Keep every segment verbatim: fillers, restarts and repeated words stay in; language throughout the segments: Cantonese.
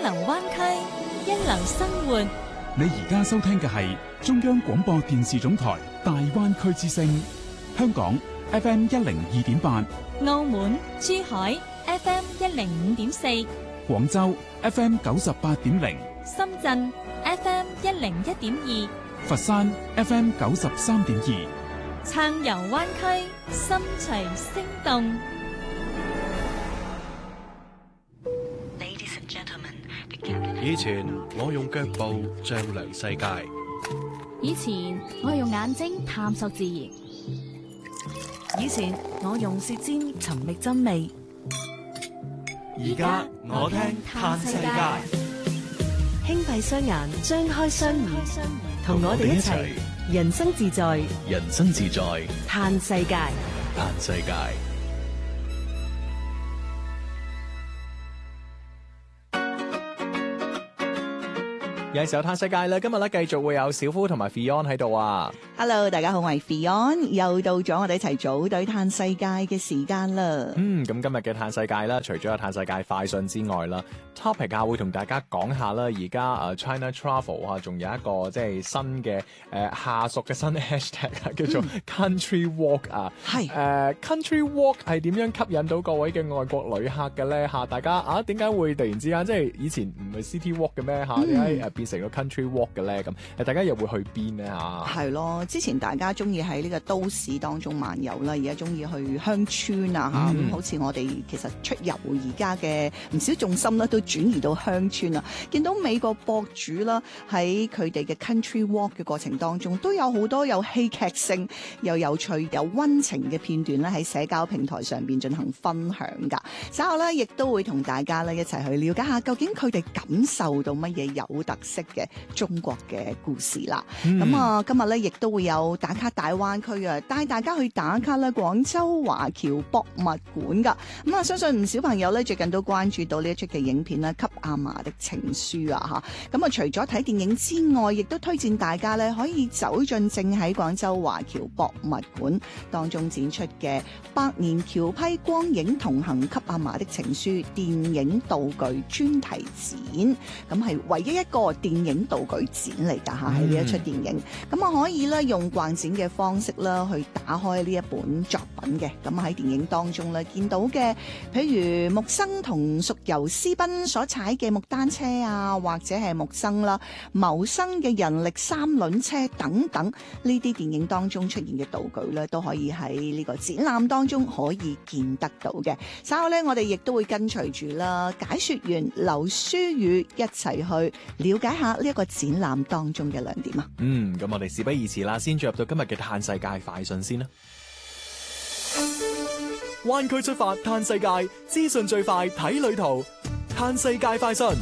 流灣區，一流生活。 你而家收聽嘅係中央廣播電視總台大灣區之聲，香港 F M 一零二點八， 澳門、珠海 F M 一零五點四， 廣州 F M 九十八點零， 深圳 F M 一零一點二， 佛山 F M 九十三點二。 暢遊灣區，心隨聲動。 以前我用腳步丈量世界， 以前我用眼睛探索自然， 以前我用舌尖尋覓真味， 而家我聽嘆世界。 輕閉雙眼，張開雙耳，同我哋一齊人生自在， 人生自在嘆世界， 嘆世界。 有時候嘆世界啦，今日咧繼續會有小夫同埋 Fion 喺度啊。 Hello， 大家好，我係 Fion，又到咗我哋一齊組隊嘆世界嘅時間啦。 嗯，咁今日嘅嘆世界啦，除咗有嘆世界快訊之外啦 ，topic 啊會同大家講下啦。而家誒 China Travel 啊，仲有一個即係新嘅誒、呃、下屬嘅新 hashtag 啊，叫做 Country Walk 啊。係誒、呃、Country Walk 係點樣吸引到各位嘅外國旅客嘅咧？嚇，大家啊點解會突然之間即係以前唔係 City Walk 嘅咩？嚇點解誒變成個 Country Walk 嘅咧？咁誒大家又會去邊咧？嚇係咯。之前大家中意喺呢個都市當中漫遊啦，而家中意去鄉村啊嚇，咁、嗯、好似我哋其實出遊而家嘅唔少重心咧都轉移到鄉村啊。見到美國博主啦喺佢哋嘅 Country Walk 嘅過程當中，都有好多有戲劇性又有趣有溫情嘅片段咧喺社交平台上邊進行分享㗎。稍後咧亦都會同大家咧一齊去了解下究竟佢哋感受到乜嘢有特色嘅中國嘅故事啦。咁、嗯、啊今日咧亦都會有打卡大灣區啊，帶大家去打卡啦廣州華僑博物館噶。咁啊，相信唔少朋友咧最近都關注到呢一出嘅影片啦，《給阿嫲的情書》啊吓。咁啊，除咗睇電影之外，亦都推薦大家咧可以走進正喺廣州華僑博物館當中展出嘅百年僑批光影同行給阿嫲的情書電影道具專題展。咁係唯一一個電影道具展嚟噶吓，係呢一出電影。咁啊，可以咧用逛展嘅方式啦，去打開呢一本作品嘅。咁喺電影當中咧見到嘅，譬如木生同蜀游私奔所踩嘅木單車啊，或者係木生啦謀生嘅人力三輪車等等，呢啲電影當中出現嘅道具咧，都可以喺呢個展覽當中可以見得到嘅。稍後咧，我哋亦都會跟隨住啦解說員劉書宇一齊去了解下呢一個展覽當中嘅亮點啊。 嗯，咁我哋事不宜遲啦，先進入到今日嘅嘆世界快訊先啦。灣區出發嘆世界，資訊最快睇旅途，嘆世界快訊。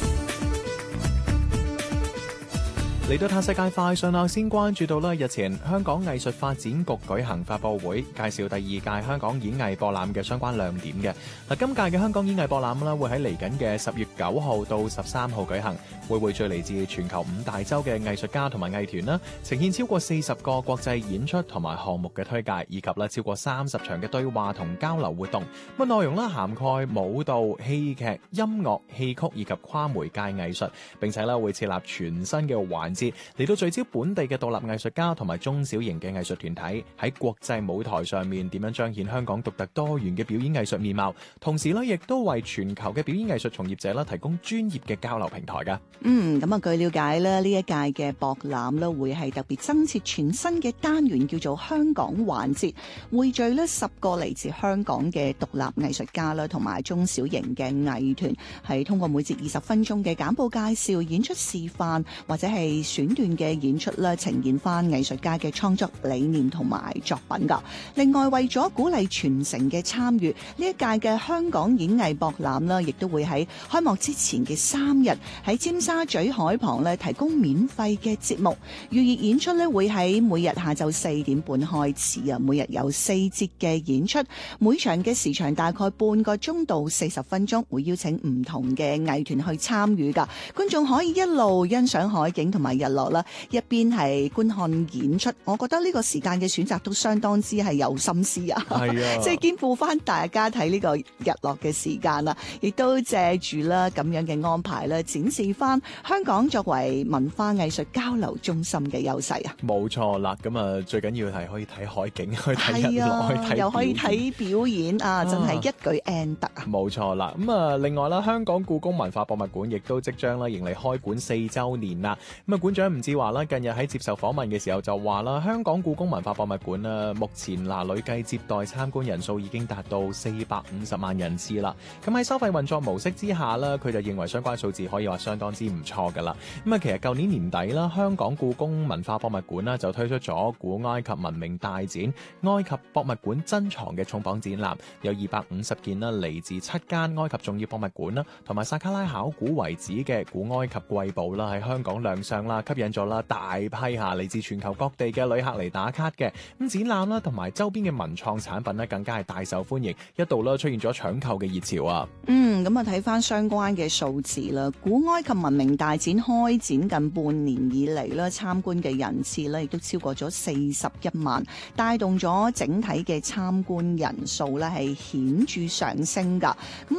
嚟到嘆世界快訊啦，先關注到啦，日前香港藝術發展局舉行發佈會，介紹第二屆香港演藝博覽嘅相關亮點嘅。嗱，今屆嘅香港演藝博覽啦，會喺嚟緊嘅十月九號到十三號舉行，會匯聚嚟自全球五大洲嘅藝術家同埋藝團啦，呈現超過四十個國際演出同埋項目嘅推介，以及啦超過三十場嘅對話同交流活動。咁內容啦涵蓋舞蹈、戲劇、音樂、戲曲以及跨媒介藝術，並且啦會設立全新嘅環節嚟到聚焦本地嘅獨立藝術家同埋中小型嘅藝術團體喺國際舞台上面點樣彰顯香港獨特多元嘅表演藝術面貌，同時咧亦都為全球嘅表演藝術從業者啦提供專業嘅交流平台噶。 嗯，咁啊據了解咧，呢一屆嘅博覽咧會係特別增設全新嘅單元，叫做香港環節，匯聚咧十個嚟自香港嘅獨立藝術家啦，同埋中小型嘅藝團，係通過每節二十分鐘嘅簡報介紹、演出示範或者係選段嘅演出咧，呈現翻藝術家嘅創作理念同埋作品噶。另外，為咗鼓勵傳承嘅參與，呢一屆嘅香港演藝博覽啦，亦都會喺開幕之前嘅三日喺尖沙咀海旁咧提供免費嘅節目。預熱演出咧會喺每日下晝四點半開始啊，每日有四節嘅演出，每場嘅時長大概半個鐘到四十分鐘，會邀請唔同嘅藝團去參與噶。觀眾可以一路欣賞海景同埋埋日落啦，一邊係觀看演出。我覺得呢個時間嘅選擇都相當之係有心思啊， 係啊， 即係兼顧翻大家睇呢個日落嘅時間啦，亦都借住啦咁樣嘅安排啦，展示翻香港作為文化藝術交流中心嘅優勢啊。 冇錯啦，咁啊最緊要係可以睇海景，去睇日落， 啊、 去睇又可以睇表演啊，真係一舉 N 得啊！ 冇錯啦，咁啊另外啦，香港故宮文化博物館亦都即將啦迎嚟開館四週年啦。咁啊館長吳志華啦，近日喺接受訪問嘅時候就話啦，香港故宮文化博物館啊，目前嗱累計接待參觀人數已經達到四百五十萬人次啦。咁喺收費運作模式之下啦，佢就認為相關數字可以話相當之唔錯噶啦。咁啊其實舊年年底啦，香港故宮文化博物館啦就推出咗古埃及文明大展埃及博物館珍藏嘅重磅展覽，有二百五十件啦，嚟自七間埃及重要博物館啦，同埋薩卡拉考古遺址嘅古埃及瑰寶啦，喺香港亮相啦，吸引咗啦大批下嚟自全球各地嘅旅客嚟打卡嘅。咁展覽啦，同埋周邊嘅文創產品咧，更加係大受歡迎，一度啦出現咗搶購嘅熱潮啊！ 嗯，咁啊睇翻相關嘅數字啦，古埃及文明大展開展近半年以嚟啦，參觀嘅人次咧亦都超過咗四十一萬，帶動咗整體嘅參觀人數咧係顯著上升噶。咁